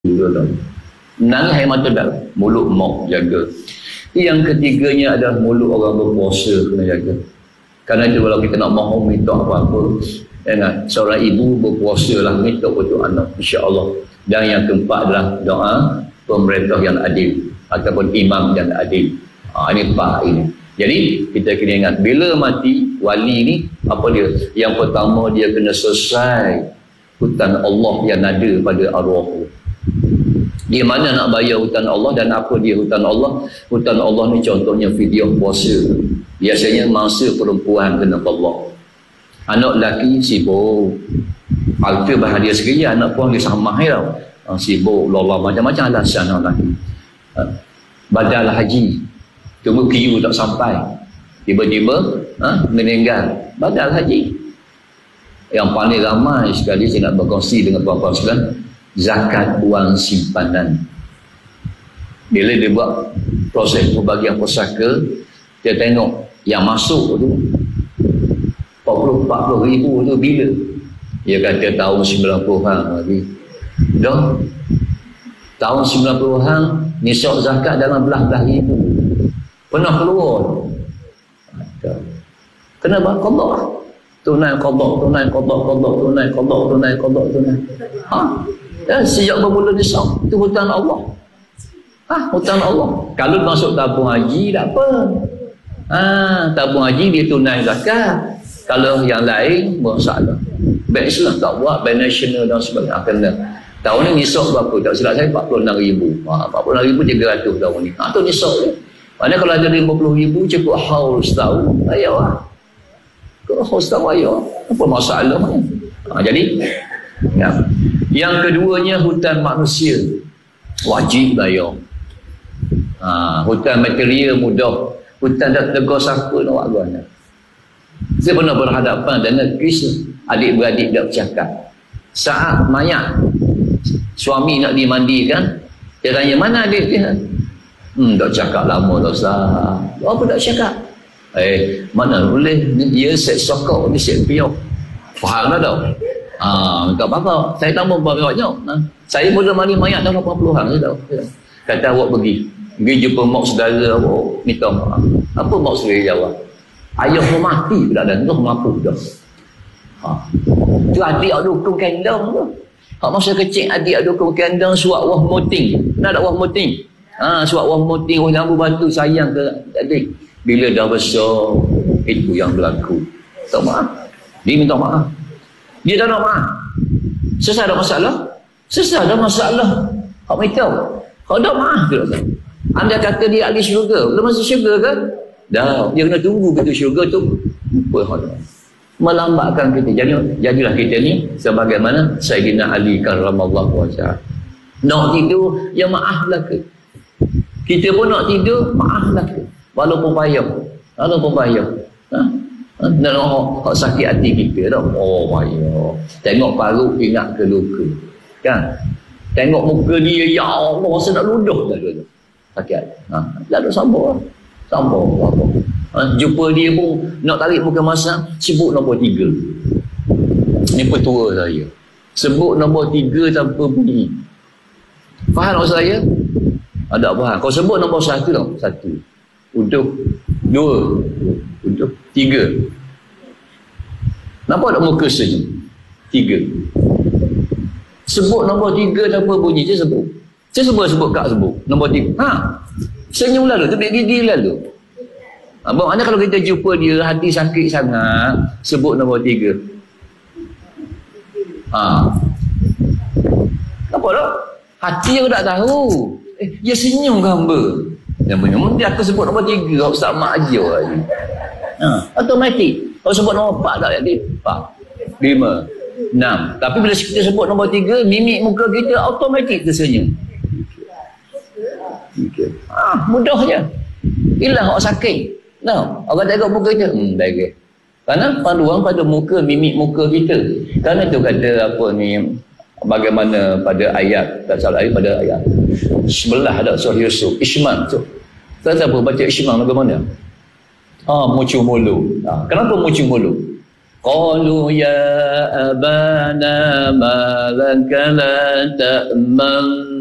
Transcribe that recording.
Menangis air mata darah, mulut mok jaga. Yang ketiganya adalah mulut orang berpuasa kena jaga. Kerana itu kalau kita nak mohon minta apa-apa, seorang ibu berpuasa lah minta untuk anak, insya-Allah. Dan yang keempat adalah doa pemerintah yang adil ataupun imam yang adil. Ini empat ini. Jadi kita kena ingat bila mati wali ni apa dia? Yang pertama dia kena selesai hutan Allah yang ada pada arwah. Dia mana nak bayar hutan Allah dan apa dia hutan Allah? Hutan Allah ni contohnya fidyah puasa. Biasanya mangsa perempuan kena qada. Anak lelaki sibuk. Harta bahagia sekali, anak pun dia sama tau. Sibuk, lolah macam-macam alasan anak lelaki. Badal haji. Tunggu kiu tak sampai. Tiba-tiba meninggal. Badal haji. Yang paling ramai sekali saya nak berkongsi dengan tuan-tuan sekalian, zakat wang simpanan. Bila dia buat proses pembagian pusaka, dia tengok yang masuk tu 40 ribu tu bila? Dia kata tahun 90-an lagi. Dah tahun 90-an nisab zakat dalam belah-belah ribu. Pernah keluar. Kenapa? Qada. Tunai qada, tunai qada, qada, tunai qada, tunai qada, tunai. Dan sejak bermula nisab itu hutan Allah. Hutan Allah. Kalau masuk tabung haji tak apa. Tabung haji dia tunai zakat. Kalau yang lain masalah. Bank Islam tak buat, bank nasional dan sebagainya kena. Tahun ni nisab berapa? Tak silap saya 46,000. 46,300 tahun ni. Tu nisab dia. Maknanya kalau ada 50,000 cukup haul setahun. Ayah lah. Kalau haul setahun ayah. Apa masalah mana? Jadi ya. Yang keduanya hutan manusia wajib bayar. Hutan material mudah, hutan tak tegur siapa nak buat guana. Saya pernah berhadapan dengan kes adik-beradik dah bercakap. Saat mayat suami nak dimandikan, dia tanya mana adik dia? Tak cakap lama dah Ustaz. Apa tak cakap? Mana boleh dia set sokok ni set piok. Faham dah tau? Tak apa-apa. Saya tak mau banyak. Saya mula mandi mayat tahun 80-an. Saya tahu. Kata awak pergi jumpa mak saudara awak, minta maaf. Apa mak saudara jawab? Ayah pun mati pula dan tu mampu dah. Tu adik dukung kandang tu. Masa kecil adik dukung kandang suap wah moting. Nak wah moting? Suap wah moting, wah lambu batu sayang ke adik. Bila dah besar, itu yang berlaku. Tak maaf. Dia minta maaf. Dia tak nak maaf. Selesai ada masalah? Selesai ada masalah. Hak minta. Hak dah maaf ke tak? Anda kata dia ahli syurga. Belum masuk syurga kan? Dah. Dia kena tunggu kita syurga tu. Melambatkan kita. Jadilah kita ni sebagaimana Sayyidina Ali karramallahu wajhah. Nak tidur, ya maaflah ke? Kita pun nak tidur, maaflah ke? Walaupun payah. Walaupun payah. Dan orang sakit hati kita dah. Payah. Tengok parut ingat ke luka. Kan? Tengok muka dia, ya Allah, rasa nak luduh dah dulu. Sakit hati. Dah sabar. Sabar. Jumpa dia pun nak tarik muka masak, sebut nombor 3. Ni petua saya. Sebut nombor 3 tanpa bunyi. Faham maksud saya? Ada apa? Kau sebut nombor 1 tau. 1. Untuk 2. Untuk 3. Nampak tak muka senyum? 3. Sebut nombor 3 tanpa bunyi. Saya sebut. Saya sebut kak sebut. Nombor 3. Senyum lalu. Tepik gigi lalu. Maknanya kalau kita jumpa dia hati sakit sangat, sebut nombor 3. Apa tak? Hati aku tak tahu. Dia senyum ke hamba? Dia aku sebut nombor 3. Ustaz Mak Haji lagi. Automatik. Kalau sebut nombor 4 tak jadi? 4, 5, 6. Tapi bila kita sebut nombor 3, mimik muka kita automatik tersenyum. Mudah je. Ialah orang sakit. Orang tengok muka kita. Baik. Kerana panduan pada muka, mimik muka kita. Kerana tu kata apa ni, bagaimana pada ayat, tak salah ayat, pada ayat sebelah ada surah Yusuf, Ishman tu. Kata apa baca Ishman bagaimana? Muncul mulut. Kenapa muncul mulut? qalu ya abana ma laka la ta'man